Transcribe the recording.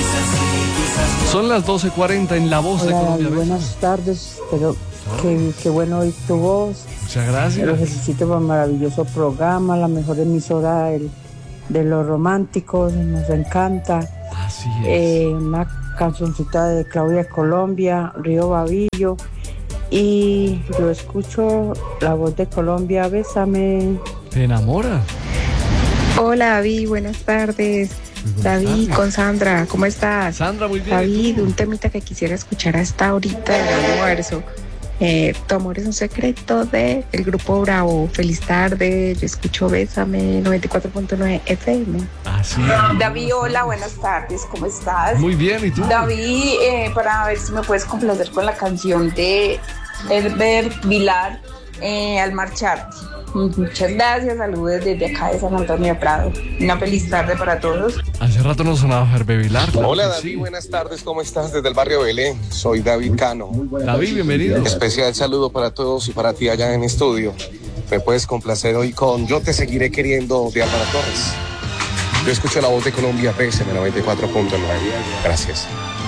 Son las 12:40 en La Voz de Hola, Colombia. David, buenas tardes, pero qué bueno oír tu voz. Muchas gracias. Los felicito por el maravilloso programa, la mejor emisora de los románticos, nos encanta. Así es. Una cancioncita de Claudia Colombia, Río Babillo. Y yo escucho La Voz de Colombia, Bésame. ¿Te enamora? Hola David, buenas tardes. David, con Sandra, ¿cómo estás? Sandra, muy bien. David, un temita que quisiera escuchar hasta ahorita del almuerzo. Tu amor es un secreto de el grupo Bravo. Feliz tarde, yo escucho Bésame 94.9 FM. Así David, hola, buenas tardes, ¿cómo estás? Muy bien, ¿y tú? David, para ver si me puedes complacer con la canción de Herbert Vilar, Al Marcharte. Muchas gracias, saludos desde acá de San Antonio de Prado. Una feliz tarde para todos. Hace rato no sonaba Herbert Vilar. Claro. Hola que David, sí. buenas tardes, ¿cómo estás? Desde el barrio Belén, soy David Cano. David, bienvenido. Especial saludo para todos y para ti allá en estudio. Me puedes complacer hoy con Yo te seguiré queriendo de Álvaro Torres. Yo escucho La Voz de Colombia, PSM 94.9. Gracias.